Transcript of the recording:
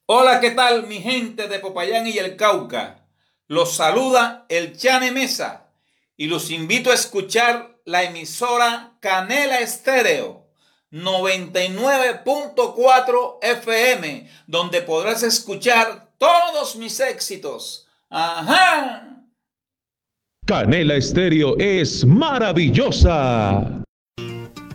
Hola, ¿qué tal mi gente de Popayán y el Cauca? Los saluda el Chane Mesa y los invito a escuchar la emisora Canela Estéreo 99.4 FM, donde podrás escuchar todos mis éxitos. ¡Ajá! Canela Estéreo es maravillosa.